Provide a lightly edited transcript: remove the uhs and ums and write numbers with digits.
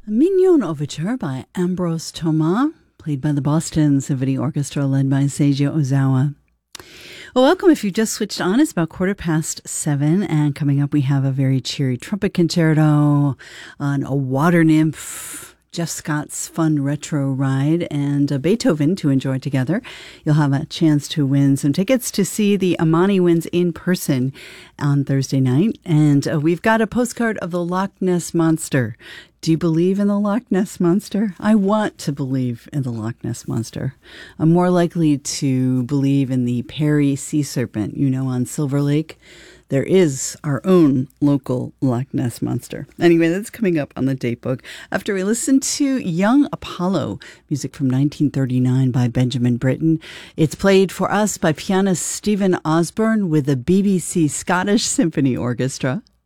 Mignon Overture by Ambrose Thomas, played by the Boston Symphony Orchestra, led by Seiji Ozawa. Well, welcome if you've just switched on. It's about 7:15, and coming up we have a very cheery trumpet concerto on a water nymph, Jeff Scott's fun retro ride, and Beethoven to enjoy together. You'll have a chance to win some tickets to see the Amani Winds in person on Thursday night. And we've got a postcard of the Loch Ness Monster. Do you believe in the Loch Ness Monster? I want to believe in the Loch Ness Monster. I'm more likely to believe in the Perry sea serpent, on Silver Lake. There is our own local Loch Ness Monster. Anyway, that's coming up on the date book after we listen to Young Apollo, music from 1939 by Benjamin Britten. It's played for us by pianist Stephen Osborne with the BBC Scottish Symphony Orchestra.